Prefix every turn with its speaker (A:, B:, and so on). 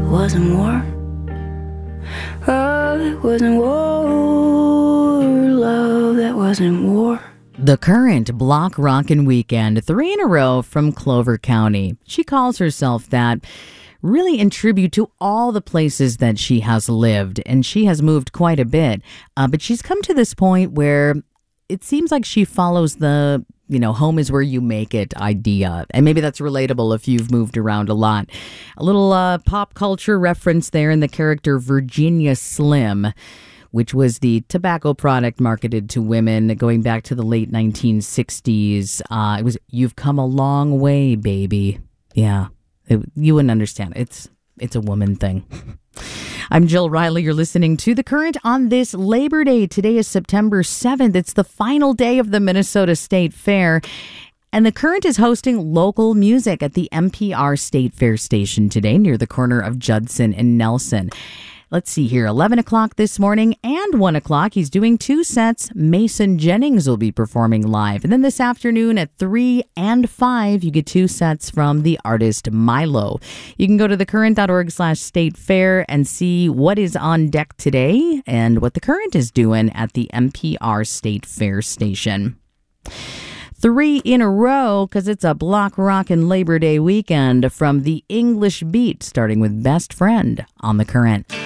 A: wasn't war. Oh, it wasn't war. Love, that wasn't war.
B: The Current Block Rockin' Weekend, 3 in a row from Clover County. She calls herself that, really in tribute to all the places that she has lived, and she has moved quite a bit. But she's come to this point where it seems like she follows the, home is where you make it idea. And maybe that's relatable if you've moved around a lot. A little pop culture reference there in the character Virginia Slim, which was the tobacco product marketed to women going back to the late 1960s. It was, "You've come a long way, baby." Yeah, you wouldn't understand. It's a woman thing. I'm Jill Riley. You're listening to The Current on this Labor Day. Today is September 7th. It's the final day of the Minnesota State Fair. And The Current is hosting local music at the NPR State Fair station today near the corner of Judson and Nelson. Let's see here, 11 o'clock this morning and 1 o'clock. He's doing 2 sets. Mason Jennings will be performing live. And then this afternoon at 3 and 5, you get 2 sets from the artist Milo. You can go to thecurrent.org/state fair and see what is on deck today and what The Current is doing at the NPR State Fair station. 3 in a row because it's a block rockin' Labor Day weekend from the English Beat, starting with Best Friend on The Current.